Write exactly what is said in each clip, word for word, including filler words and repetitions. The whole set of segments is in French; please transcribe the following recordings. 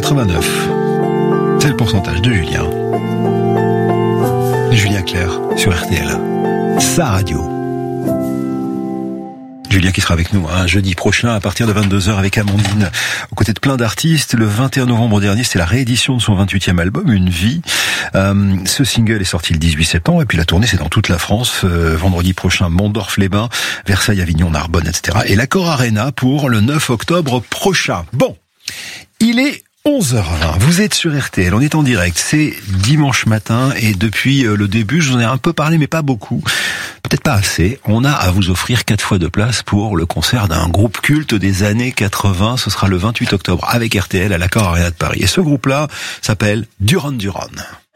quatre-vingt-neuf. C'est le pourcentage de Julien. Julien Clerc sur R T L. Sa radio. Julien qui sera avec nous un jeudi prochain à partir de vingt-deux heures avec Amandine, aux côtés de plein d'artistes. Le vingt et un novembre dernier, c'était la réédition de son vingt-huitième album, Une vie. Euh, ce single est sorti le dix-huit septembre et puis la tournée c'est dans toute la France. Euh, vendredi prochain, Mondorf-les-Bains, Versailles, Avignon, Narbonne, et cetera. Et l'Accor Arena pour le neuf octobre prochain. Bon, il est onze heures vingt, vous êtes sur R T L, on est en direct, c'est dimanche matin et depuis le début, je vous en ai un peu parlé mais pas beaucoup, peut-être pas assez, on a à vous offrir quatre fois de place pour le concert d'un groupe culte des années quatre-vingts, ce sera le vingt-huit octobre avec R T L à l'Accor Arena de Paris. Et ce groupe-là s'appelle Duran Duran.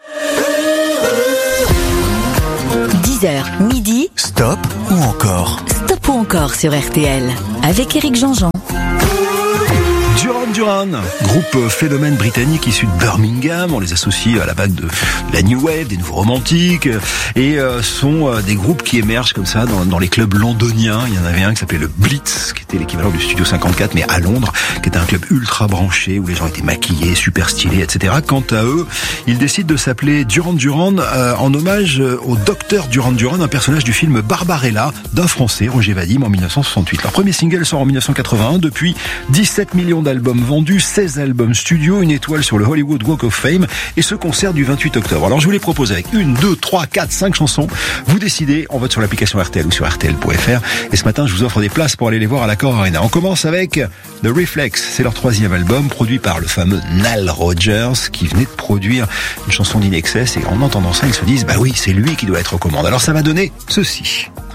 dix heures, midi. Stop ou encore? Stop ou encore sur R T L, avec Éric Jean-Jean. Duran Duran, groupe phénomène britannique issu de Birmingham, on les associe à la vague de la New Wave, des nouveaux romantiques, et euh, sont euh, des groupes qui émergent comme ça dans, dans les clubs londoniens. Il y en avait un qui s'appelait le Blitz, qui était l'équivalent du Studio cinquante-quatre, mais à Londres, qui était un club ultra branché, où les gens étaient maquillés, super stylés, et cetera. Quant à eux, ils décident de s'appeler Duran Duran euh, en hommage au docteur Duran Duran, un personnage du film Barbarella, d'un Français, Roger Vadim, en dix-neuf cent soixante-huit. Leur premier single sort en dix-neuf cent quatre-vingt-un, depuis dix-sept millions d'albums vendus, seize albums studio, une étoile sur le Hollywood Walk of Fame et ce concert du vingt-huit octobre. Alors je vous les propose avec une, deux, trois, quatre, cinq chansons. Vous décidez, on vote sur l'application R T L ou sur R T L point F R. Et ce matin, je vous offre des places pour aller les voir à l'Accor Arena. On commence avec The Reflex. C'est leur troisième album, produit par le fameux Nile Rodgers, qui venait de produire une chanson d'In Excess. Et en entendant ça, ils se disent, bah oui, c'est lui qui doit être aux commandes. Alors ça va donner ceci.